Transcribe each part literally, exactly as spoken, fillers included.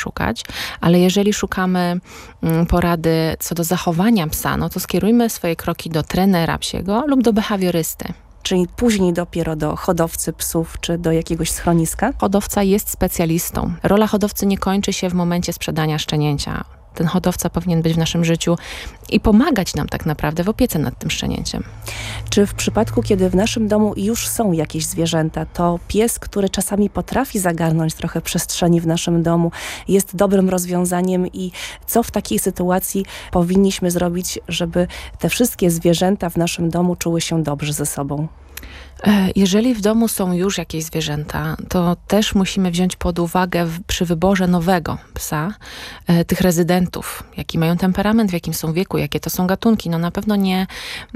szukać, ale jeżeli szukamy porady co do zachowania psa, no to skierujmy swoje kroki do trenera psiego lub do behawiorysty. Czyli później dopiero do hodowcy psów, czy do jakiegoś schroniska? Hodowca jest specjalistą. Rola hodowcy nie kończy się w momencie sprzedania szczenięcia. Ten hodowca powinien być w naszym życiu i pomagać nam tak naprawdę w opiece nad tym szczenięciem. Czy w przypadku, kiedy w naszym domu już są jakieś zwierzęta, to pies, który czasami potrafi zagarnąć trochę przestrzeni w naszym domu, jest dobrym rozwiązaniem i co w takiej sytuacji powinniśmy zrobić, żeby te wszystkie zwierzęta w naszym domu czuły się dobrze ze sobą? Jeżeli w domu są już jakieś zwierzęta, to też musimy wziąć pod uwagę w, przy wyborze nowego psa, e, tych rezydentów, jaki mają temperament, w jakim są wieku, jakie to są gatunki. No na pewno nie,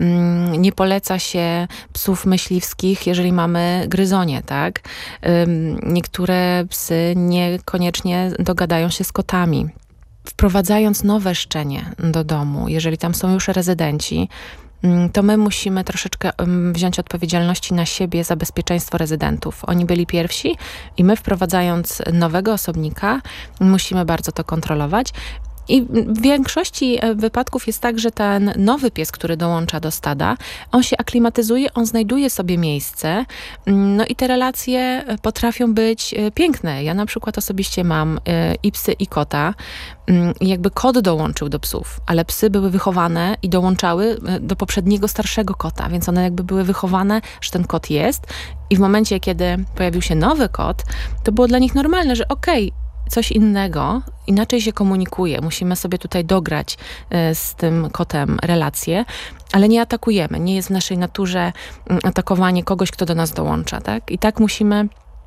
mm, nie poleca się psów myśliwskich, jeżeli mamy gryzonie, tak? Ym, niektóre psy niekoniecznie dogadają się z kotami. Wprowadzając nowe szczenie do domu, jeżeli tam są już rezydenci, to my musimy troszeczkę wziąć odpowiedzialności na siebie za bezpieczeństwo rezydentów. Oni byli pierwsi i my, wprowadzając nowego osobnika, musimy bardzo to kontrolować. I w większości wypadków jest tak, że ten nowy pies, który dołącza do stada, on się aklimatyzuje, on znajduje sobie miejsce, no i te relacje potrafią być piękne. Ja na przykład osobiście mam i psy, i kota. I jakby kot dołączył do psów, ale psy były wychowane i dołączały do poprzedniego, starszego kota, więc one jakby były wychowane, że ten kot jest i w momencie, kiedy pojawił się nowy kot, to było dla nich normalne, że okej, okay, coś innego, inaczej się komunikuje. Musimy sobie tutaj dograć y, z tym kotem relacje, ale nie atakujemy. Nie jest w naszej naturze y, atakowanie kogoś, kto do nas dołącza, tak? I tak musimy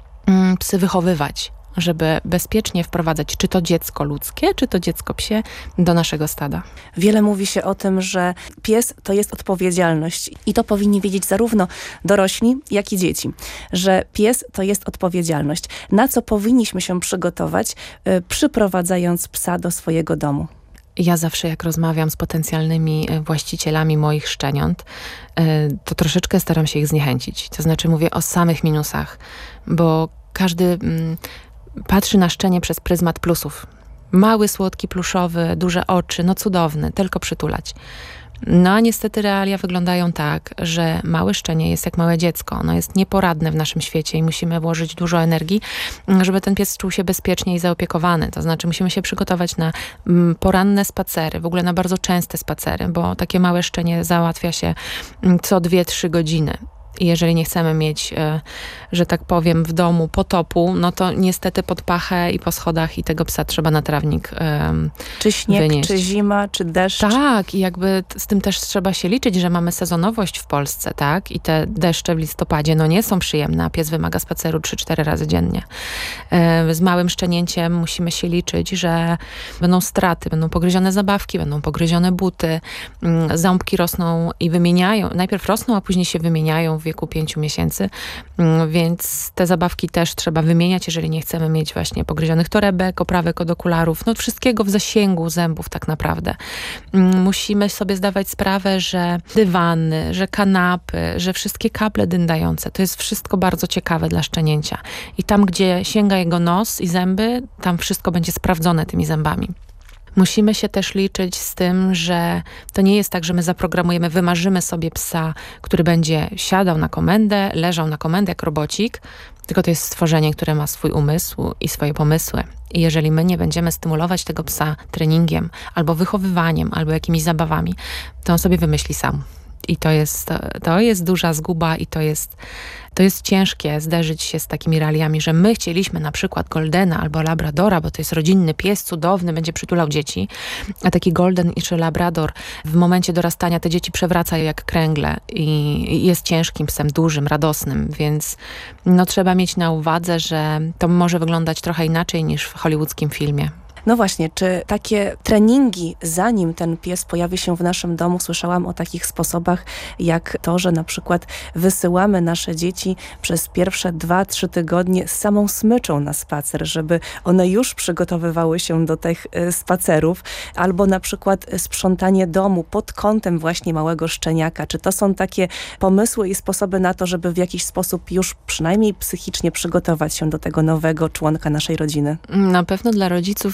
y, psy wychowywać, żeby bezpiecznie wprowadzać czy to dziecko ludzkie, czy to dziecko psie do naszego stada. Wiele mówi się o tym, że pies to jest odpowiedzialność i to powinni wiedzieć zarówno dorośli, jak i dzieci, że pies to jest odpowiedzialność. Na co powinniśmy się przygotować, yy, przyprowadzając psa do swojego domu? Ja zawsze jak rozmawiam z potencjalnymi właścicielami moich szczeniąt, to troszeczkę staram się ich zniechęcić. To znaczy mówię o samych minusach, bo każdy mm, patrzy na szczenie przez pryzmat plusów. Mały, słodki, pluszowy, duże oczy, no cudowny, tylko przytulać. No a niestety realia wyglądają tak, że małe szczenie jest jak małe dziecko. Ono jest nieporadne w naszym świecie i musimy włożyć dużo energii, żeby ten pies czuł się bezpiecznie i zaopiekowany. To znaczy musimy się przygotować na poranne spacery, w ogóle na bardzo częste spacery, bo takie małe szczenie załatwia się co dwie, trzy godziny. I jeżeli nie chcemy mieć, że tak powiem, w domu potopu, no to niestety pod pachę i po schodach i tego psa trzeba na trawnik um, Czy śnieg, wynieść. czy zima, czy deszcz. Tak, i jakby z tym też trzeba się liczyć, że mamy sezonowość w Polsce, tak? I te deszcze w listopadzie, no nie są przyjemne, a pies wymaga spaceru trzy cztery razy dziennie. Z małym szczenięciem musimy się liczyć, że będą straty, będą pogryzione zabawki, będą pogryzione buty, ząbki rosną i wymieniają, najpierw rosną, a później się wymieniają w wieku pięciu miesięcy, więc te zabawki też trzeba wymieniać, jeżeli nie chcemy mieć właśnie pogryzionych torebek, oprawek od okularów, no wszystkiego w zasięgu zębów tak naprawdę. Musimy sobie zdawać sprawę, że dywany, że kanapy, że wszystkie kable dyndające, to jest wszystko bardzo ciekawe dla szczenięcia. I tam, gdzie sięga jego nos i zęby, tam wszystko będzie sprawdzone tymi zębami. Musimy się też liczyć z tym, że to nie jest tak, że my zaprogramujemy, wymarzymy sobie psa, który będzie siadał na komendę, leżał na komendę jak robocik, tylko to jest stworzenie, które ma swój umysł i swoje pomysły. I jeżeli my nie będziemy stymulować tego psa treningiem, albo wychowywaniem, albo jakimiś zabawami, to on sobie wymyśli sam. I to jest, to jest duża zguba i to jest, to jest ciężkie zderzyć się z takimi realiami, że my chcieliśmy na przykład Goldena albo Labradora, bo to jest rodzinny pies, cudowny, będzie przytulał dzieci, a taki Golden czy Labrador w momencie dorastania te dzieci przewraca jak kręgle i jest ciężkim psem, dużym, radosnym, więc no, trzeba mieć na uwadze, że to może wyglądać trochę inaczej niż w hollywoodzkim filmie. No właśnie, czy takie treningi, zanim ten pies pojawi się w naszym domu, słyszałam o takich sposobach, jak to, że na przykład wysyłamy nasze dzieci przez pierwsze dwa, trzy tygodnie z samą smyczą na spacer, żeby one już przygotowywały się do tych spacerów, albo na przykład sprzątanie domu pod kątem właśnie małego szczeniaka. Czy to są takie pomysły i sposoby na to, żeby w jakiś sposób już przynajmniej psychicznie przygotować się do tego nowego członka naszej rodziny? Na pewno dla rodziców